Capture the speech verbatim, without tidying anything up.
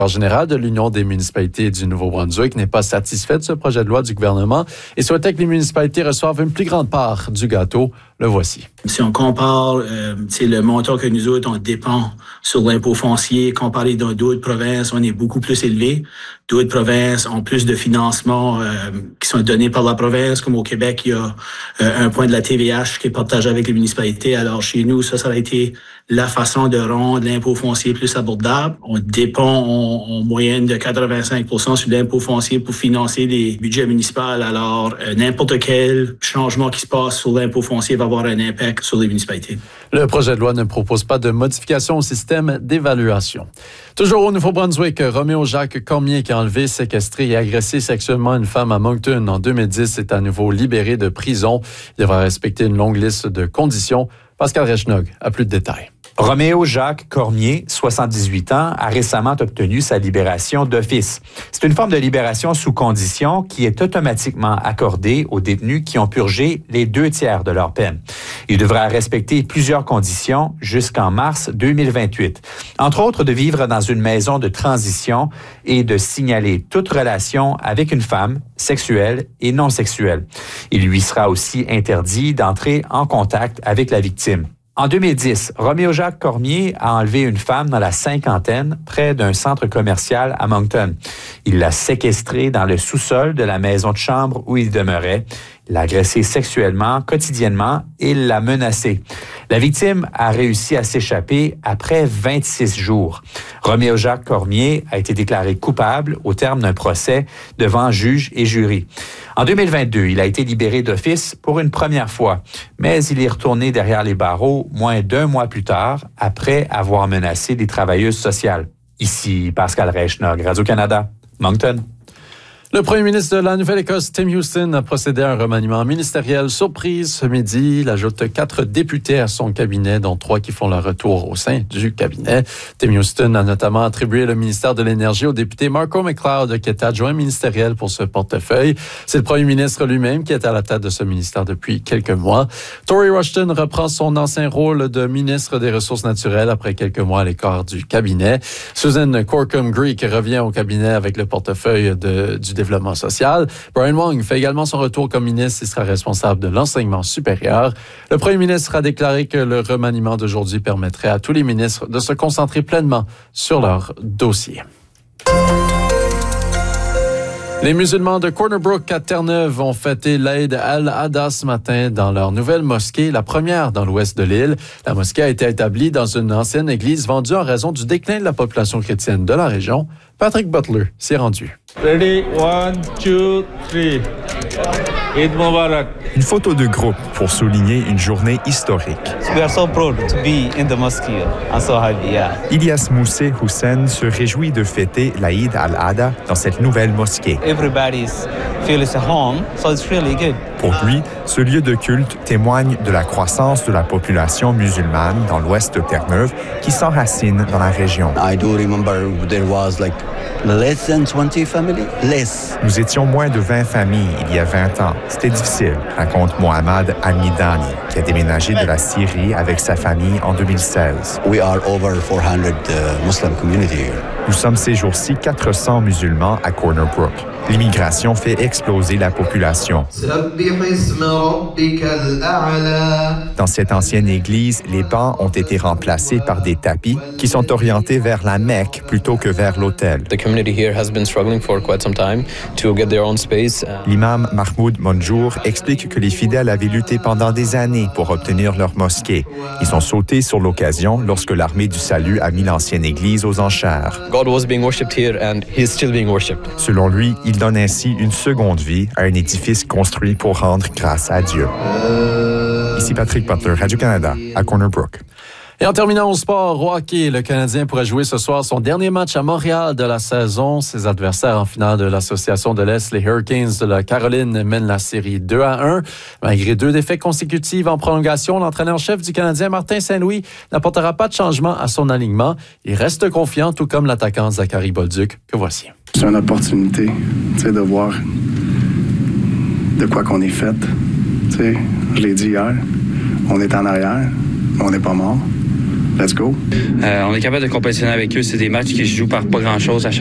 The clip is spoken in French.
Le général de l'Union des municipalités du Nouveau-Brunswick n'est pas satisfait de ce projet de loi du gouvernement et souhaitait que les municipalités reçoivent une plus grande part du gâteau. Le voici. Si on compare euh, le montant que nous autres, on dépend sur l'impôt foncier, comparé dans d'autres provinces, on est beaucoup plus élevé. D'autres provinces ont plus de financements euh, qui sont donnés par la province, comme au Québec, il y a euh, un point de la T V H qui est partagé avec les municipalités. Alors chez nous, ça, ça a été la façon de rendre l'impôt foncier plus abordable. On dépend en, en moyenne de quatre-vingt-cinq pour cent sur l'impôt foncier pour financer les budgets municipaux. Alors euh, n'importe quel changement qui se passe sur l'impôt foncier va avoir un impact sur les municipalités. Le projet de loi ne propose pas de modification au système d'évaluation. Toujours au Nouveau-Brunswick, Roméo Jacques Cormier, qui a enlevé, séquestré et agressé sexuellement une femme à Moncton en deux mille dix, est à nouveau libéré de prison. Il devra respecter une longue liste de conditions. Pascal Rechnog a plus de détails. Roméo Jacques Cormier, soixante-dix-huit ans, a récemment obtenu sa libération d'office. C'est une forme de libération sous condition qui est automatiquement accordée aux détenus qui ont purgé les deux tiers de leur peine. Il devra respecter plusieurs conditions jusqu'en mars deux mille vingt-huit. Entre autres, de vivre dans une maison de transition et de signaler toute relation avec une femme, sexuelle et non sexuelle. Il lui sera aussi interdit d'entrer en contact avec la victime. En deux mille dix, Roméo Jacques Cormier a enlevé une femme dans la cinquantaine près d'un centre commercial à Moncton. Il l'a séquestrée dans le sous-sol de la maison de chambre où il demeurait. Il l'a agressée sexuellement, quotidiennement et l'a menacée. La victime a réussi à s'échapper après vingt-six jours. Roméo Jacques Cormier a été déclaré coupable au terme d'un procès devant juge et jury. En deux mille vingt-deux, il a été libéré d'office pour une première fois, mais il est retourné derrière les barreaux moins d'un mois plus tard, après avoir menacé des travailleuses sociales. Ici Pascal Rechnog, Radio-Canada, Moncton. Le premier ministre de la Nouvelle-Écosse, Tim Houston, a procédé à un remaniement ministériel surprise ce midi. Il ajoute quatre députés à son cabinet, dont trois qui font leur retour au sein du cabinet. Tim Houston a notamment attribué le ministère de l'Énergie au député Marco McLeod, qui est adjoint ministériel pour ce portefeuille. C'est le premier ministre lui-même qui est à la tête de ce ministère depuis quelques mois. Tory Rushton reprend son ancien rôle de ministre des Ressources naturelles après quelques mois à l'écart du cabinet. Susan Corkum-Greek revient au cabinet avec le portefeuille de, du développement social. Brian Wong fait également son retour comme ministre et sera responsable de l'enseignement supérieur. Le premier ministre a déclaré que le remaniement d'aujourd'hui permettrait à tous les ministres de se concentrer pleinement sur leur dossier. Les musulmans de Corner Brook à Terre-Neuve ont fêté l'Aïd al-Adha ce matin dans leur nouvelle mosquée, la première dans l'ouest de l'île. La mosquée a été établie dans une ancienne église vendue en raison du déclin de la population chrétienne de la région. Patrick Butler s'y est rendu. Ready, one, two, three. Eid Mubarak. Une photo de groupe pour souligner une journée historique. We are so proud to be in the mosque. I'm so happy, yeah. Ilyas Moussé Hussein se réjouit de fêter l'Aïd al-Adha dans cette nouvelle mosquée. Everybody feels at home, so it's really good. Pour lui, ce lieu de culte témoigne de la croissance de la population musulmane dans l'ouest de Terre-Neuve qui s'enracine dans la région. I do remember there was like less than twenty family, less. Nous étions moins de vingt familles il y a vingt ans. C'était difficile, raconte Mohamed Al-Midani, qui a déménagé de la Syrie avec sa famille en deux mille seize. We are over four hundred uh, Muslim community here. Nous sommes ces jours-ci quatre cents musulmans à Corner Brook. L'immigration fait exploser la population. Dans cette ancienne église, les bancs ont été remplacés par des tapis qui sont orientés vers la Mecque plutôt que vers l'autel. L'imam Mahmoud Monjour explique que les fidèles avaient lutté pendant des années pour obtenir leur mosquée. Ils ont sauté sur l'occasion lorsque l'armée du salut a mis l'ancienne église aux enchères. God was being worshipped here and he is still being worshipped. Selon lui, il donne ainsi une seconde vie à un édifice construit pour rendre grâce à Dieu. Ici Patrick Butler, Radio-Canada, à Corner Brook. Et en terminant au sport, au hockey, le Canadien pourrait jouer ce soir son dernier match à Montréal de la saison. Ses adversaires en finale de l'Association de l'Est, les Hurricanes de la Caroline, mènent la série deux à un. Malgré deux défaites consécutives en prolongation, l'entraîneur-chef du Canadien, Martin Saint-Louis, n'apportera pas de changement à son alignement. Il reste confiant, tout comme l'attaquant Zachary Bolduc, que voici. C'est une opportunité, tu sais, de voir de quoi qu'on est fait. Tu sais, je l'ai dit hier, on est en arrière, mais on n'est pas mort. let's go. Euh, on est capable de compétitionner avec eux. C'est des matchs qui se jouent par pas grand-chose à chaque